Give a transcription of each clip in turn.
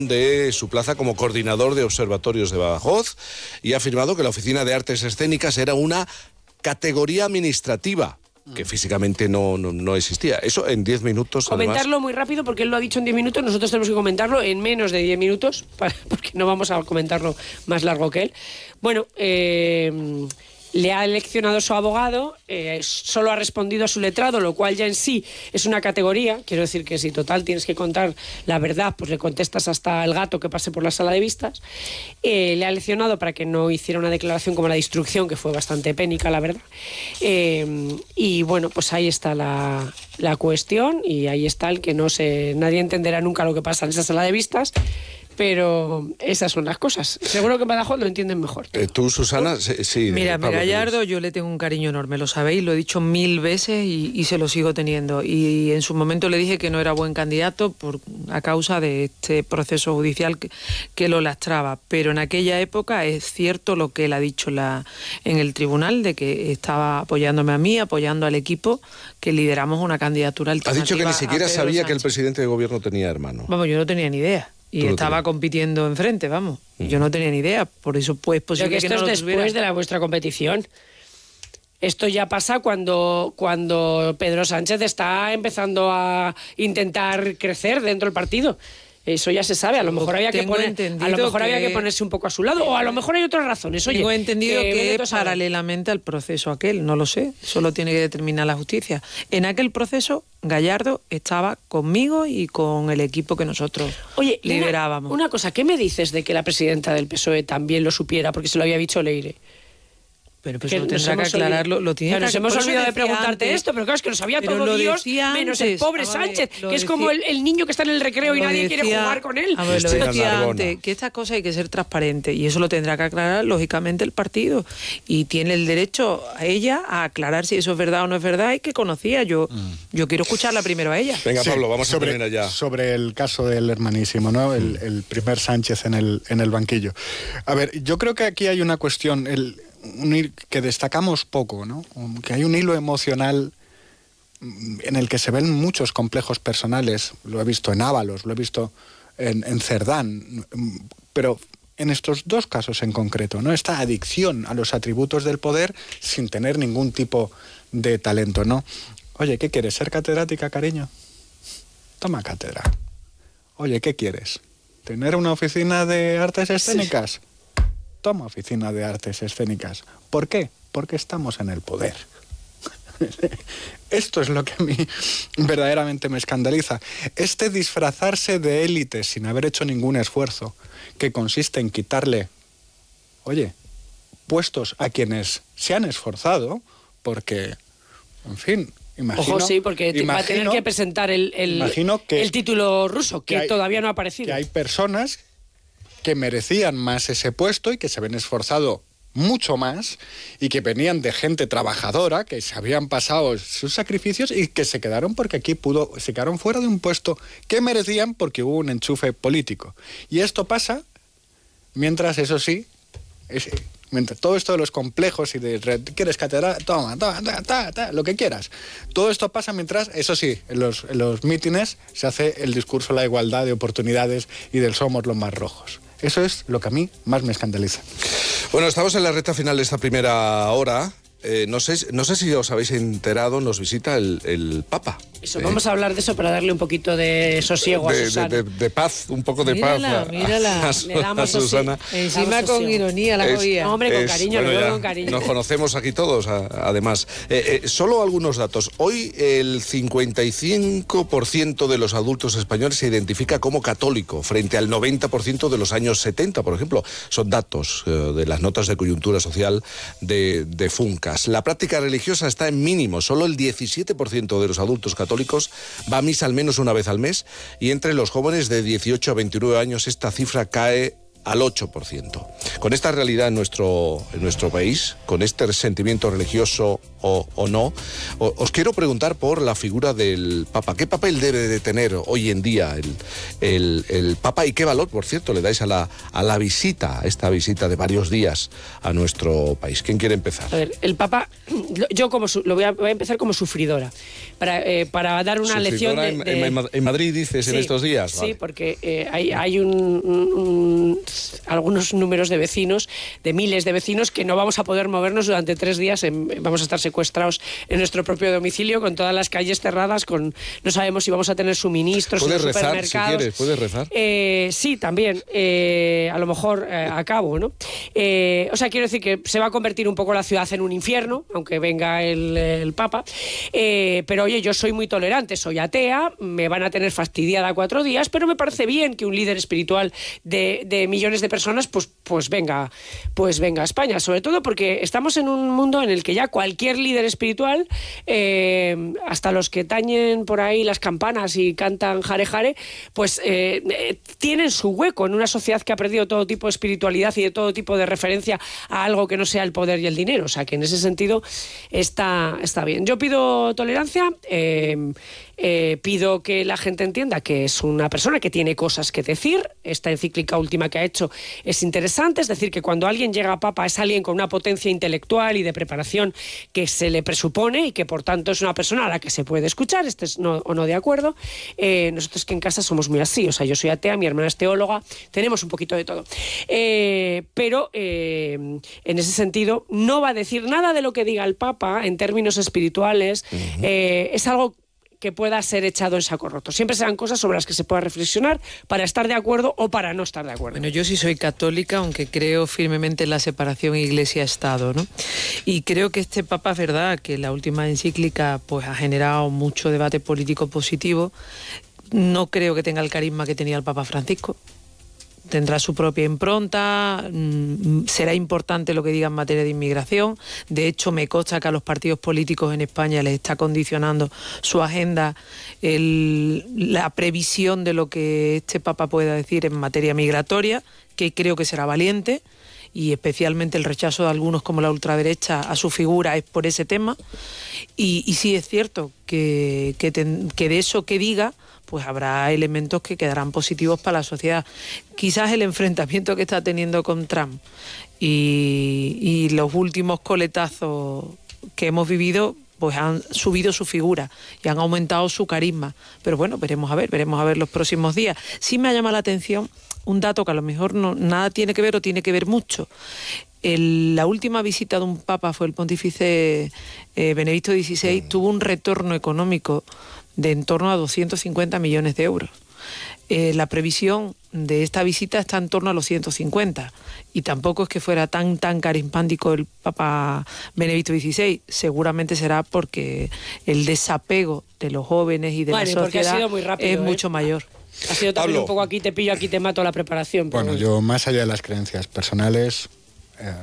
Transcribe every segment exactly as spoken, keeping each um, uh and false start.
de su plaza como coordinador de observatorios de Badajoz y ha afirmado que la Oficina de Artes Escénicas era una categoría administrativa que físicamente no, no, no existía. Eso en diez minutos. Comentarlo además. Muy rápido, porque él lo ha dicho en diez minutos, nosotros tenemos que comentarlo en menos de diez minutos, para, porque no vamos a comentarlo más largo que él. Bueno, eh... le ha eleccionado su abogado, eh, solo ha respondido a su letrado, lo cual ya en sí es una categoría. Quiero decir que si total tienes que contar la verdad, pues le contestas hasta el gato que pase por la sala de vistas. Eh, le ha eleccionado para que no hiciera una declaración como la de instrucción, que fue bastante pénica, la verdad. Eh, y bueno, pues ahí está la, la cuestión, y ahí está el que no sé, nadie entenderá nunca lo que pasa en esa sala de vistas. Pero esas son las cosas. Seguro que en Badajoz lo entienden mejor. Eh, ¿Tú, Susana? Sí. sí Mira, Pablo, Gallardo, yo le tengo un cariño enorme, lo sabéis, lo he dicho mil veces y, y se lo sigo teniendo. Y en su momento le dije que no era buen candidato por, a causa de este proceso judicial que, que lo lastraba. Pero en aquella época es cierto lo que él ha dicho la, en el tribunal, de que estaba apoyándome a mí, apoyando al equipo, que lideramos una candidatura alternativa. Has dicho que ni siquiera sabía Sánchez. Que el presidente de gobierno tenía hermano. Vamos, yo no tenía ni idea. Y estaba tenías. compitiendo enfrente, vamos. Mm. Yo no tenía ni idea, por eso pues posible que esto que no es lo después tuviera. de la vuestra competición. Esto ya pasa cuando, cuando Pedro Sánchez está empezando a intentar crecer dentro del partido. Eso ya se sabe, a lo mejor había que poner, a lo mejor que... había que ponerse un poco a su lado, o a lo mejor hay otras razones. Oye, tengo entendido que, que es saber. paralelamente al proceso aquel, no lo sé, solo tiene que determinar la justicia. En aquel proceso Gallardo estaba conmigo y con el equipo que nosotros Oye, liderábamos. Una, una cosa, ¿qué me dices de que la presidenta del P S O E también lo supiera? Porque se lo había dicho Leire. Pero pues lo tendrá que aclararlo, lo tiene que Nos hemos olvidado de preguntarte antes, esto, pero claro, es que lo sabía todo lo Dios, menos el pobre Sánchez, que es como el, el niño que está en el recreo y nadie decía, quiere jugar con él. A ver, lo decía antes, que estas cosas hay que ser transparente, y eso lo tendrá que aclarar, lógicamente, el partido. Y tiene el derecho a ella a aclarar si eso es verdad o no es verdad, y que conocía. Yo, mm. yo quiero escucharla primero a ella. Venga, sí, Pablo, vamos sobre, a terminar ya. Sobre el caso del hermanísimo, ¿no? El, el primer Sánchez en el, en el banquillo. A ver, yo creo que aquí hay una cuestión... El, Un, que destacamos poco, ¿no? Que hay un hilo emocional en el que se ven muchos complejos personales. Lo he visto en Ábalos, lo he visto en, en Cerdán, pero en estos dos casos en concreto, ¿no? Esta adicción a los atributos del poder sin tener ningún tipo de talento, ¿no? Oye, ¿qué quieres? ¿Ser catedrática, cariño? Toma cátedra. Oye, ¿qué quieres? ¿Tener una oficina de artes escénicas? Sí. Toma oficina de artes escénicas. ¿Por qué? Porque estamos en el poder. Esto es lo que a mí verdaderamente me escandaliza. Este disfrazarse de élite sin haber hecho ningún esfuerzo, que consiste en quitarle, oye, puestos a quienes se han esforzado, porque, en fin... Imagino, Ojo, sí, porque imagino, va a tener que presentar el, el, que, el título ruso, que, que hay, todavía no ha aparecido. Que hay personas... que merecían más ese puesto y que se habían esforzado mucho más y que venían de gente trabajadora, que se habían pasado sus sacrificios y que se quedaron porque aquí pudo, se quedaron fuera de un puesto que merecían porque hubo un enchufe político. Y esto pasa mientras, eso sí, es, mientras todo esto de los complejos y de ¿quieres catedral? Toma, toma, ta, ta, ta, lo que quieras. Todo esto pasa mientras, eso sí, en los, en los mítines se hace el discurso de la igualdad de oportunidades y del somos los más rojos. Eso es lo que a mí más me escandaliza. Bueno, estamos en la recta final de esta primera hora. Eh, no sé, no sé si os habéis enterado, nos visita el, el Papa. Eso, eh, vamos a hablar de eso para darle un poquito de sosiego de, a Susana. De, de, de paz, un poco de mírala, paz. A, mírala, a, a, Le damos a Susana. Encima con ironía la cogía. No, hombre, con es, cariño, bueno, lo ya, con cariño. Nos conocemos aquí todos, a, además. Eh, eh, solo algunos datos. Hoy el cincuenta y cinco por ciento de los adultos españoles se identifica como católico, frente al noventa por ciento de los años setenta, por ejemplo. Son datos eh, de las notas de coyuntura social de, de Funcas. La práctica religiosa está en mínimo. Solo el diecisiete por ciento de los adultos católicos va a misa al menos una vez al mes, y entre los jóvenes de dieciocho a veintinueve años esta cifra cae al ocho por ciento. Con esta realidad en nuestro, en nuestro país, con este resentimiento religioso o, o no, o, os quiero preguntar por la figura del Papa. ¿Qué papel debe de tener hoy en día el, el, el Papa y qué valor, por cierto, le dais a la, a la visita, a esta visita de varios días a nuestro país? ¿Quién quiere empezar? A ver, el Papa, yo como su, lo voy a, voy a empezar como sufridora, para, eh, para dar una lección de, en, de... en, en Madrid dices sí, en estos días. Sí, vale. porque eh, hay, hay un, un, un, algunos números de vecinos, de miles de vecinos, que no vamos a poder movernos durante tres días, en, vamos a estar secuestrados en nuestro propio domicilio, con todas las calles cerradas, con no sabemos si vamos a tener suministros en los ¿Puedes rezar, supermercados. si quieres? ¿Puedes rezar? Eh, sí, también, eh, a lo mejor eh, acabo, ¿no? Eh, o sea, quiero decir que se va a convertir un poco la ciudad en un infierno, aunque venga el, el Papa, eh, pero oye, yo soy muy tolerante, soy atea, me van a tener fastidiada cuatro días, pero me parece bien que un líder espiritual de, de millones de personas pues, pues, venga, pues venga a España, sobre todo porque estamos en un mundo en el que ya cualquier líder espiritual, eh, hasta los que tañen por ahí las campanas y cantan jare jare, pues eh, eh, tienen su hueco en una sociedad que ha perdido todo tipo de espiritualidad y de todo tipo de referencia a algo que no sea el poder y el dinero. O sea, que en ese sentido está, está bien. Yo pido tolerancia, eh, eh, pido que la gente entienda que es una persona que tiene cosas que decir. Esta encíclica última que ha hecho es interesante, es decir, que cuando alguien llega a Papa es alguien con una potencia intelectual y de preparación que se le presupone y que por tanto es una persona a la que se puede escuchar, estés no, o no de acuerdo. Eh, nosotros que en casa somos muy así, o sea, yo soy atea, mi hermana es teóloga, tenemos un poquito de todo. Eh, pero eh, en ese sentido no va a decir nada de lo que diga el Papa en términos espirituales, uh-huh. eh, es algo que pueda ser echado en saco roto. Siempre serán cosas sobre las que se pueda reflexionar para estar de acuerdo o para no estar de acuerdo. Bueno, yo sí soy católica, aunque creo firmemente en la separación Iglesia-Estado, ¿no? Y creo que este Papa, es verdad, que la última encíclica pues ha generado mucho debate político positivo. No creo que tenga el carisma que tenía el Papa Francisco. Tendrá su propia impronta, será importante lo que diga en materia de inmigración. De hecho, me consta que a los partidos políticos en España les está condicionando su agenda el, la previsión de lo que este Papa pueda decir en materia migratoria, que creo que será valiente, y especialmente el rechazo de algunos como la ultraderecha a su figura es por ese tema. Y, y sí es cierto que, que, ten, que de eso que diga pues habrá elementos que quedarán positivos para la sociedad. Quizás el enfrentamiento que está teniendo con Trump y, y los últimos coletazos que hemos vivido pues han subido su figura y han aumentado su carisma. Pero bueno, veremos a ver, veremos a ver los próximos días. Sí me ha llamado la atención un dato que a lo mejor no, nada tiene que ver o tiene que ver mucho. El, la última visita de un papa fue el pontífice eh, Benedicto dieciséis, tuvo un retorno económico de en torno a doscientos cincuenta millones de euros. Eh, la previsión de esta visita está en torno a los ciento cincuenta y tampoco es que fuera tan tan carismático el Papa Benedicto dieciséis. Seguramente será porque el desapego de los jóvenes y de vale, la sociedad ha sido muy rápido, es ¿eh? mucho mayor. Ha sido también Pablo. un poco aquí te pillo, aquí te mato la preparación. Bueno, yo más allá de las creencias personales, eh,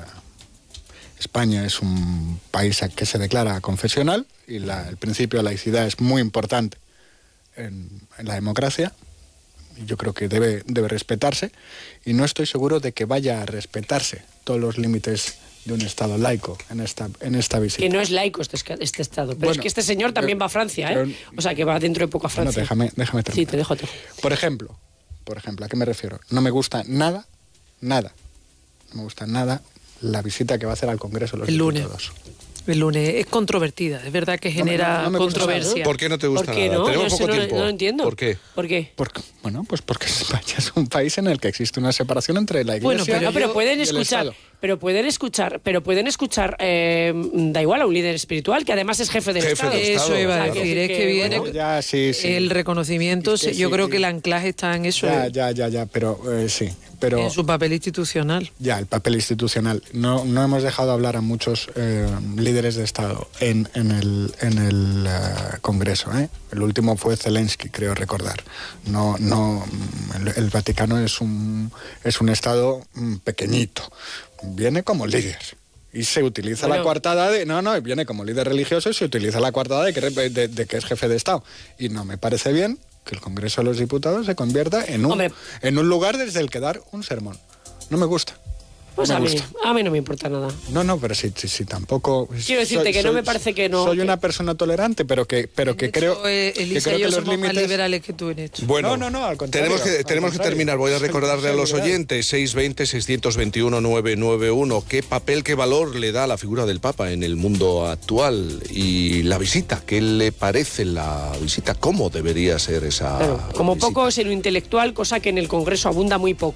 España es un país que se declara confesional y la, el principio de laicidad es muy importante en, en la democracia. Yo creo que debe, debe respetarse y no estoy seguro de que vaya a respetarse todos los límites de un Estado laico en esta, en esta visita. Que no es laico este, este Estado, pero Bueno, es que este señor también pero, va a Francia, ¿eh? pero, o sea, que va dentro de poco a Francia. Bueno, déjame, déjame terminar. Sí, te dejo. Te dejo. Por ejemplo, por ejemplo, ¿a qué me refiero? No me gusta nada, nada, no me gusta nada la visita que va a hacer al Congreso de los El lunes. Diputados. El lunes es controvertida, es verdad que genera no, no me gusta controversia. nada. ¿Por qué no te gusta ¿Por qué nada? no? Tenemos Yo poco eso no, tiempo. no lo entiendo. ¿Por qué? ¿Por qué? Porque, bueno, pues porque España es un país en el que existe una separación entre la Bueno, Iglesia No, pero y pueden el escuchar, Estado. pero pueden escuchar, pero pueden escuchar, eh, da igual a un líder espiritual que además es jefe del Jefe Estado. del Estado. Eso iba a claro. decir, es que viene Bueno, ya, sí, sí. el reconocimiento, Es que yo sí, creo sí. que el anclaje está en eso, Ya, eh, ya, ya, ya, pero eh, sí. Pero en su papel institucional. ya, el papel institucional. No, no hemos dejado hablar a muchos eh, líderes de Estado en, en el, en el uh, Congreso. ¿eh? El último fue Zelensky, creo recordar. No, no, el, el Vaticano es un, es un Estado mm, pequeñito. Viene como líder. Y se utiliza Bueno. la coartada de... No, no, viene como líder religioso y se utiliza la coartada de que, de, de que es jefe de Estado. Y no me parece bien que el Congreso de los Diputados se convierta en un, Hombre. en un lugar desde el que dar un sermón. No me gusta. Pues me a mí, gusta. a mí no me importa nada. No, no, pero si, si, si tampoco... Quiero decirte soy, que no soy, me parece que no... Soy que... una persona tolerante, pero que, pero que De creo, hecho, eh, que, Elisa creo y yo que los somos límites... más liberales que tú en esto. Bueno, no, no, no, al contrario. tenemos que, al tenemos que contrario. terminar. Voy a Soy- recordarle a soy los liberal. oyentes, seis veinte, seiscientos veintiuno, nueve nueve uno, qué papel, qué valor le da la figura del Papa en el mundo actual y la visita, qué le parece la visita, cómo debería ser esa Claro, como visita. poco es en lo intelectual, cosa que en el Congreso abunda muy poco.